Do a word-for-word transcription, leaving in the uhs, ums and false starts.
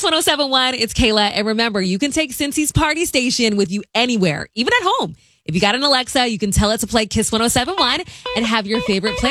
Kiss one oh seven point one, it's Kayla. And remember, you can take Cincy's Party Station with you anywhere, even at home. If you got an Alexa, you can tell it to play Kiss one oh seven point one and have your favorite play.